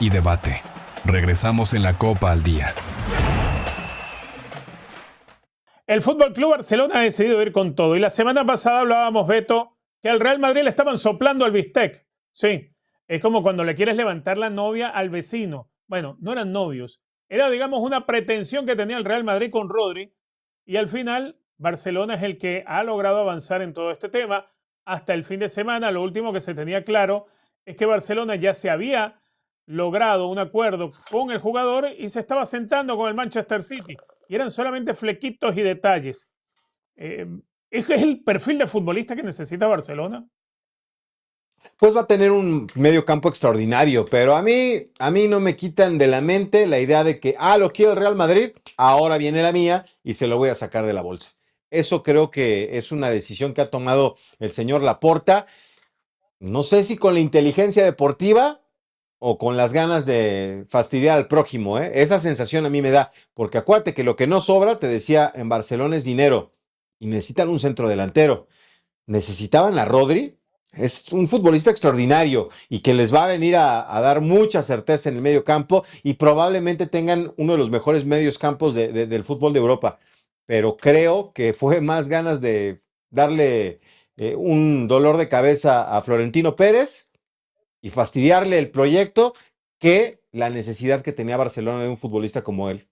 y debate. Regresamos en la Copa al Día. El Fútbol Club Barcelona ha decidido ir con todo. Y la semana pasada hablábamos, Beto, que al Real Madrid le estaban soplando al bistec. Sí, es como cuando le quieres levantar la novia al vecino. Bueno, no eran novios. Era, digamos, una pretensión que tenía el Real Madrid con Rodri. Y al final, Barcelona es el que ha logrado avanzar en todo este tema. Hasta el fin de semana, lo último que se tenía claro es que Barcelona ya se había logrado un acuerdo con el jugador y se estaba sentando con el Manchester City. Y eran solamente flequitos y detalles. ¿Es el perfil de futbolista que necesita Barcelona? Pues va a tener un medio campo extraordinario, pero a mí no me quitan de la mente la idea de que, lo quiere el Real Madrid, ahora viene la mía y se lo voy a sacar de la bolsa. Eso creo que es una decisión que ha tomado el señor Laporta. No sé si con la inteligencia deportiva o con las ganas de fastidiar al prójimo, ¿eh? Esa sensación a mí me da, porque acuérdate que lo que no sobra, te decía, en Barcelona es dinero y necesitan un centro delantero. Necesitaban a Rodri, es un futbolista extraordinario y que les va a venir a dar mucha certeza en el medio campo y probablemente tengan uno de los mejores medios campos del fútbol de Europa. Pero creo que fue más ganas de darle un dolor de cabeza a Florentino Pérez y fastidiarle el proyecto que la necesidad que tenía Barcelona de un futbolista como él.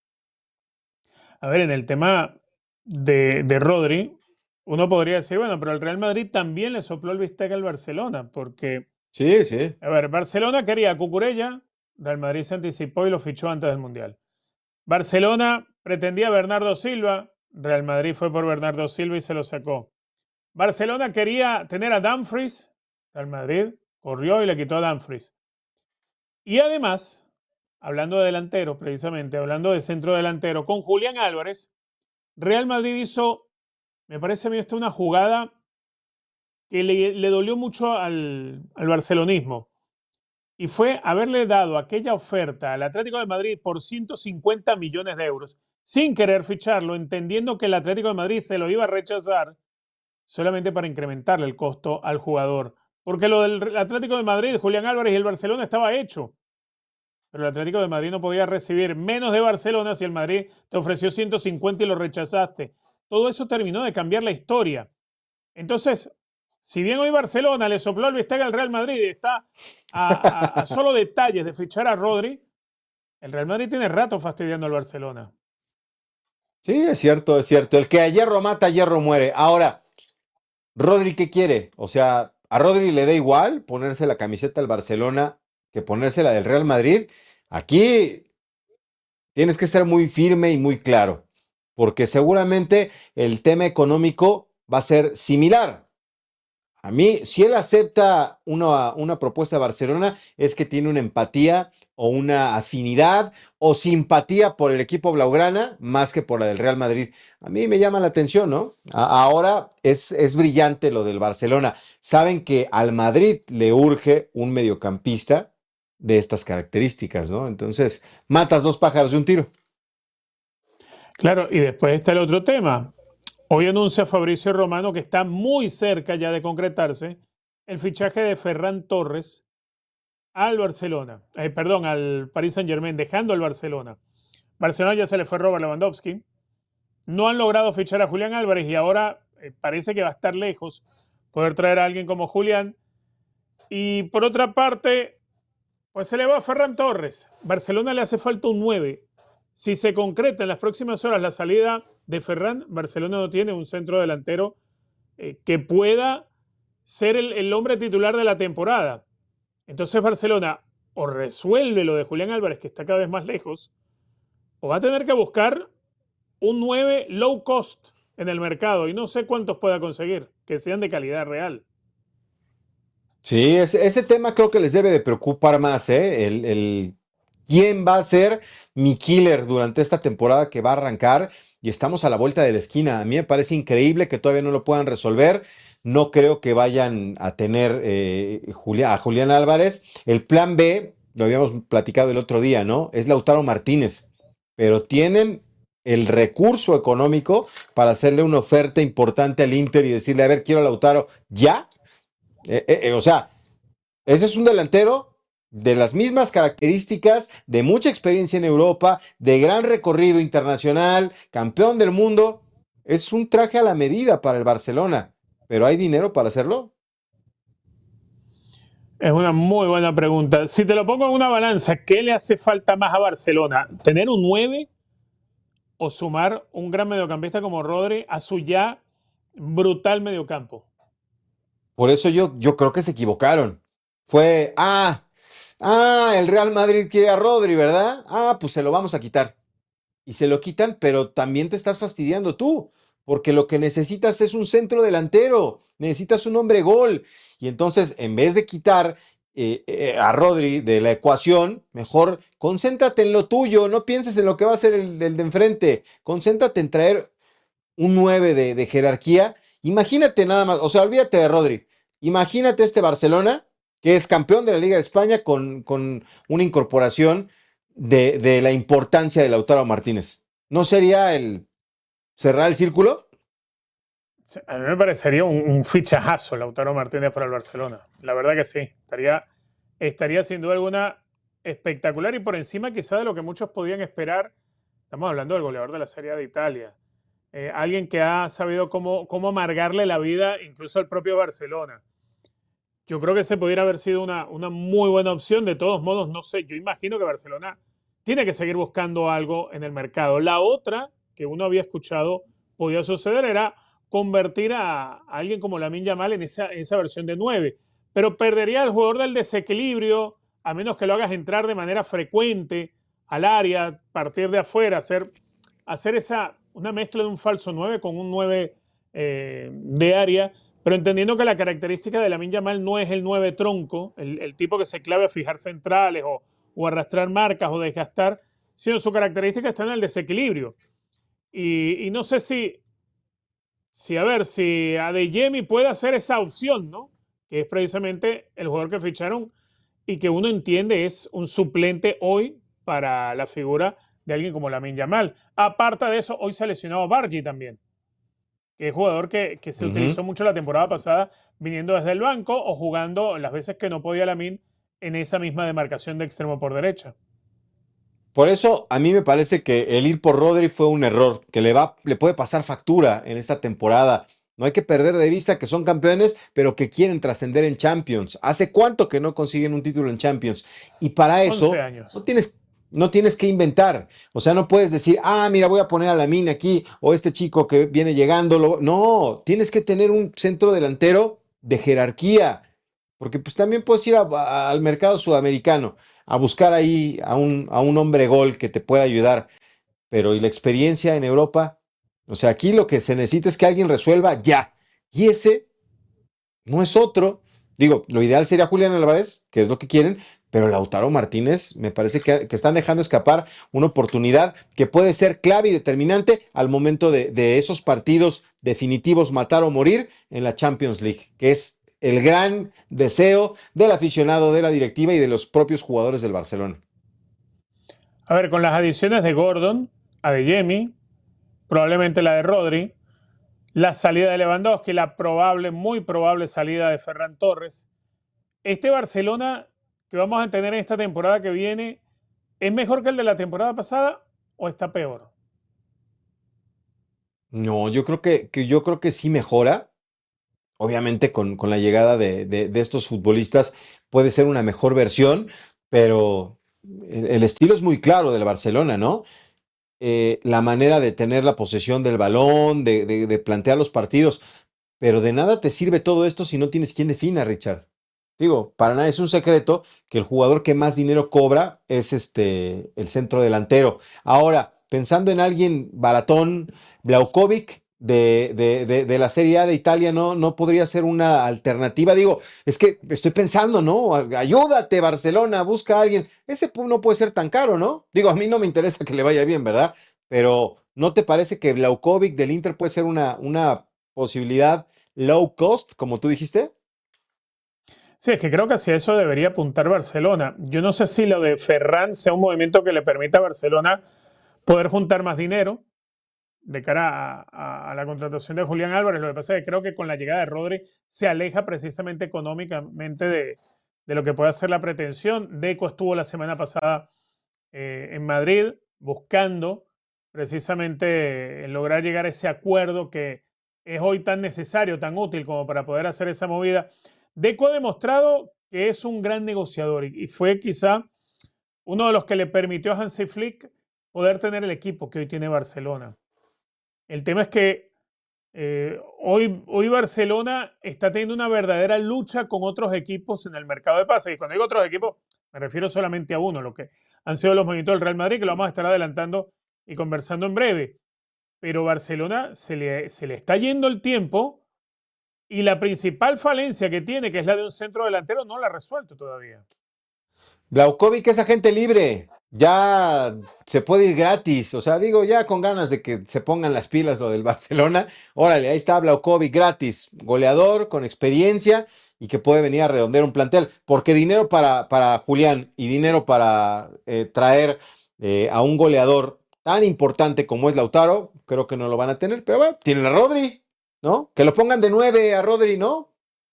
A ver, en el tema de Rodri, uno podría decir, bueno, pero el Real Madrid también le sopló el bistec al Barcelona, porque, Sí, sí. a ver, Barcelona quería a Cucurella, Real Madrid se anticipó y lo fichó antes del Mundial. Barcelona pretendía a Bernardo Silva, Real Madrid fue por Bernardo Silva y se lo sacó. Barcelona quería tener a Dumfries, Real Madrid corrió y le quitó a Dumfries. Y además, hablando de delanteros precisamente, hablando de centro delantero, con Julián Álvarez, Real Madrid hizo, me parece a mí esto una jugada que le dolió mucho al barcelonismo. Y fue haberle dado aquella oferta al Atlético de Madrid por 150 millones de euros, sin querer ficharlo, entendiendo que el Atlético de Madrid se lo iba a rechazar solamente para incrementarle el costo al jugador. Porque lo del Atlético de Madrid, Julián Álvarez y el Barcelona estaba hecho. Pero el Atlético de Madrid no podía recibir menos de Barcelona si el Madrid te ofreció 150 y lo rechazaste. Todo eso terminó de cambiar la historia. Entonces, si bien hoy Barcelona le sopló el bistec al Real Madrid y está a solo detalles de fichar a Rodri, el Real Madrid tiene rato fastidiando al Barcelona. Sí, es cierto, es cierto. El que a hierro mata, a hierro muere. Ahora, Rodri, ¿qué quiere? O sea, a Rodri le da igual ponerse la camiseta del Barcelona que ponerse la del Real Madrid. Aquí tienes que ser muy firme y muy claro, porque seguramente el tema económico va a ser similar. A mí, si él acepta una propuesta de Barcelona, es que tiene una empatía o una afinidad o simpatía por el equipo blaugrana más que por la del Real Madrid. A mí me llama la atención, ¿no? Ahora es brillante lo del Barcelona. Saben que al Madrid le urge un mediocampista de estas características, ¿no? Entonces, matas dos pájaros de un tiro. Claro, y después está el otro tema. Hoy anuncia Fabricio Romano que está muy cerca ya de concretarse el fichaje de Ferran Torres al Barcelona, perdón, al Paris Saint-Germain, dejando el Barcelona. Barcelona ya se le fue Robert Lewandowski. No han logrado fichar a Julián Álvarez y ahora parece que va a estar lejos poder traer a alguien como Julián. Y por otra parte, pues se le va a Ferran Torres. Barcelona le hace falta un 9. Si se concreta en las próximas horas la salida de Ferran, Barcelona no tiene un centro delantero que pueda ser el hombre titular de la temporada. Entonces Barcelona o resuelve lo de Julián Álvarez, que está cada vez más lejos, o va a tener que buscar un 9 low cost en el mercado y no sé cuántos pueda conseguir, que sean de calidad real. Sí, ese tema creo que les debe de preocupar más, ¿eh? ¿Quién va a ser mi killer durante esta temporada que va a arrancar? Y estamos a la vuelta de la esquina. A mí me parece increíble que todavía no lo puedan resolver. No creo que vayan a tener a Julián Álvarez. El plan B, lo habíamos platicado el otro día, ¿no? Es Lautaro Martínez. Pero tienen el recurso económico para hacerle una oferta importante al Inter y decirle, a ver, quiero a Lautaro ya. O sea, ese es un delantero de las mismas características, de mucha experiencia en Europa, de gran recorrido internacional, campeón del mundo. Es un traje a la medida para el Barcelona, pero ¿hay dinero para hacerlo? Es una muy buena pregunta. Si te lo pongo en una balanza, ¿qué le hace falta más a Barcelona? ¿Tener un 9 o sumar un gran mediocampista como Rodri a su ya brutal mediocampo? Por eso yo creo que se equivocaron. Fue, el Real Madrid quiere a Rodri, ¿verdad? Pues se lo vamos a quitar. Y se lo quitan, pero también te estás fastidiando tú, porque lo que necesitas es un centro delantero, necesitas un hombre gol. Y entonces, en vez de quitar a Rodri de la ecuación, mejor concéntrate en lo tuyo, no pienses en lo que va a hacer el de enfrente, concéntrate en traer un 9 de jerarquía. Imagínate nada más, o sea, olvídate de Rodri, imagínate este Barcelona, que es campeón de la Liga de España con una incorporación de la importancia de Lautaro Martínez. ¿No sería el cerrar el círculo? A mí me parecería un fichajazo Lautaro Martínez para el Barcelona. La verdad que sí. Estaría sin duda alguna espectacular y por encima quizá de lo que muchos podían esperar. Estamos hablando del goleador de la Serie A de Italia. Alguien que ha sabido cómo amargarle la vida incluso al propio Barcelona. Yo creo que ese pudiera haber sido una muy buena opción. De todos modos, no sé, yo imagino que Barcelona tiene que seguir buscando algo en el mercado. La otra que uno había escuchado podía suceder era convertir a alguien como Lamine Yamal en esa versión de 9, pero perdería el jugador del desequilibrio, a menos que lo hagas entrar de manera frecuente al área, partir de afuera, hacer una mezcla de un falso 9 con un 9 de área, pero entendiendo que la característica de Lamine Yamal no es el 9 tronco, el tipo que se clave a fijar centrales o arrastrar marcas o desgastar, sino su característica está en el desequilibrio. Y no sé si Adeyemi puede hacer esa opción, ¿no? Que es precisamente el jugador que ficharon y que uno entiende es un suplente hoy para la figura de alguien como Lamine Yamal. Aparte de eso, hoy se ha lesionado Bargi también, que es jugador que se Ujú. utilizó mucho la temporada pasada viniendo desde el banco o jugando las veces que no podía Lamine en esa misma demarcación de extremo por derecha. Por eso a mí me parece que el ir por Rodri fue un error, que le puede pasar factura en esta temporada. No hay que perder de vista que son campeones, pero que quieren trascender en Champions. ¿Hace cuánto que no consiguen un título en Champions? Y para 11 eso años. no tienes que inventar. O sea, no puedes decir, mira, voy a poner a Lamine aquí o este chico que viene llegando. No, tienes que tener un centro delantero de jerarquía, porque pues también puedes ir al mercado sudamericano a buscar ahí a un hombre gol que te pueda ayudar. Pero ¿y la experiencia en Europa? O sea, aquí lo que se necesita es que alguien resuelva ya. Y ese no es otro. Digo, lo ideal sería Julián Álvarez, que es lo que quieren, pero Lautaro Martínez me parece que están dejando escapar una oportunidad que puede ser clave y determinante al momento de esos partidos definitivos, matar o morir en la Champions League, que es el gran deseo del aficionado, de la directiva y de los propios jugadores del Barcelona. A ver, con las adiciones de Gordon, Adeyemi, probablemente la de Rodri, la salida de Lewandowski, la probable, muy probable salida de Ferran Torres. Este Barcelona que vamos a tener en esta temporada que viene, ¿es mejor que el de la temporada pasada o está peor? No, yo creo que sí mejora. Obviamente con la llegada de estos futbolistas puede ser una mejor versión, pero el estilo es muy claro del Barcelona, ¿no? La manera de tener la posesión del balón, de plantear los partidos, pero de nada te sirve todo esto si no tienes quien defina, Richard. Digo, para nada es un secreto que el jugador que más dinero cobra es el centro delantero. Ahora, pensando en alguien baratón, Blaukovic de la Serie A de Italia no podría ser una alternativa. Digo, es que estoy pensando, ¿no? Ayúdate, Barcelona, busca a alguien. Ese no puede ser tan caro, ¿no? Digo, a mí no me interesa que le vaya bien, ¿verdad? Pero ¿no te parece que Blaukovic del Inter puede ser una posibilidad low cost, como tú dijiste? Sí, es que creo que hacia eso debería apuntar Barcelona. Yo no sé si lo de Ferran sea un movimiento que le permita a Barcelona poder juntar más dinero de cara a la contratación de Julián Álvarez. Lo que pasa es que creo que con la llegada de Rodri se aleja precisamente económicamente de lo que puede hacer la pretensión. Deco estuvo la semana pasada en Madrid buscando precisamente lograr llegar a ese acuerdo que es hoy tan necesario, tan útil como para poder hacer esa movida. Deco ha demostrado que es un gran negociador y fue quizá uno de los que le permitió a Hansi Flick poder tener el equipo que hoy tiene Barcelona. El tema es que hoy Barcelona está teniendo una verdadera lucha con otros equipos en el mercado de pases. Y cuando digo otros equipos, me refiero solamente a uno, lo que han sido los movimientos del Real Madrid, que lo vamos a estar adelantando y conversando en breve. Pero Barcelona se le está yendo el tiempo y la principal falencia que tiene, que es la de un centro delantero, no la ha resuelto todavía. Vlahovic es agente libre, ya se puede ir gratis, o sea, digo, ya con ganas de que se pongan las pilas lo del Barcelona, órale, ahí está Vlahovic gratis, goleador, con experiencia y que puede venir a redondear un plantel, porque dinero para Julián y dinero para traer a un goleador tan importante como es Lautaro, creo que no lo van a tener, pero bueno, tienen a Rodri, ¿no? Que lo pongan de 9 a Rodri, ¿no?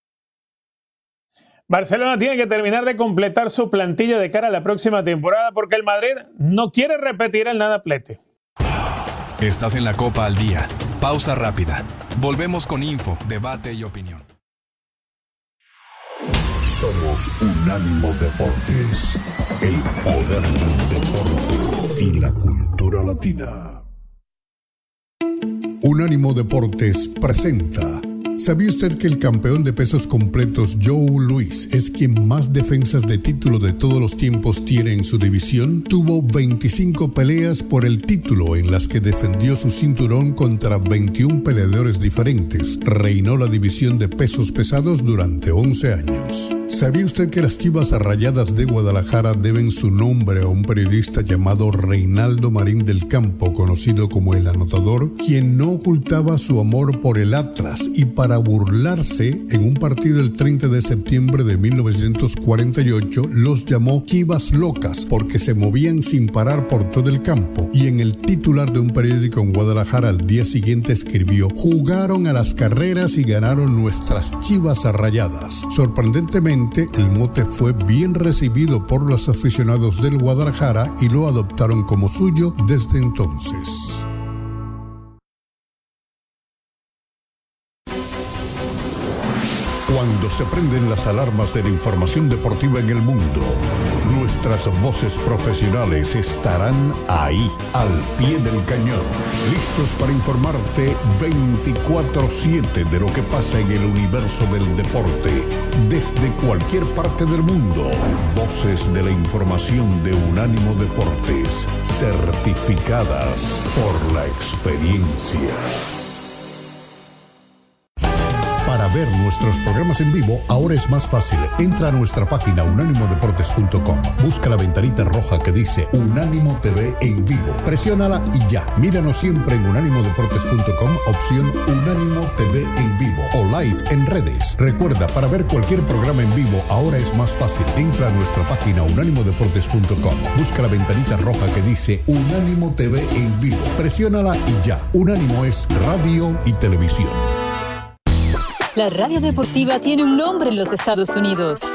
Barcelona tiene que terminar de completar su plantilla de cara a la próxima temporada porque el Madrid no quiere repetir el nadaplete. Estás en la Copa al Día. Pausa rápida. Volvemos con info, debate y opinión. Somos Unánimo Deportes, el poder del deporte y la cultura latina. Unánimo Deportes presenta. ¿Sabía usted que el campeón de pesos completos Joe Louis es quien más defensas de título de todos los tiempos tiene en su división? Tuvo 25 peleas por el título en las que defendió su cinturón contra 21 peleadores diferentes. Reinó la división de pesos pesados durante 11 años. ¿Sabía usted que las Chivas Rayadas de Guadalajara deben su nombre a un periodista llamado Reinaldo Marín del Campo, conocido como El Anotador, quien no ocultaba su amor por el Atlas y para burlarse, en un partido el 30 de septiembre de 1948, los llamó Chivas Locas porque se movían sin parar por todo el campo? Y en el titular de un periódico en Guadalajara al día siguiente escribió: jugaron a las carreras y ganaron nuestras Chivas Rayadas. Sorprendentemente, el mote fue bien recibido por los aficionados del Guadalajara y lo adoptaron como suyo desde entonces. Cuando se prenden las alarmas de la información deportiva en el mundo, nuestras voces profesionales estarán ahí, al pie del cañón, listos para informarte 24/7 de lo que pasa en el universo del deporte, desde cualquier parte del mundo. Voces de la información de Unánimo Deportes, certificadas por la experiencia. Para ver nuestros programas en vivo, ahora es más fácil. Entra a nuestra página unánimodeportes.com. Busca la ventanita roja que dice Unánimo TV en vivo. Presiónala y ya. Míranos siempre en unánimodeportes.com, opción Unánimo TV en vivo o live en redes. Recuerda, para ver cualquier programa en vivo, ahora es más fácil. Entra a nuestra página unánimodeportes.com. Busca la ventanita roja que dice Unánimo TV en vivo. Presiónala y ya. Unánimo es radio y televisión. La radio deportiva tiene un nombre en los Estados Unidos.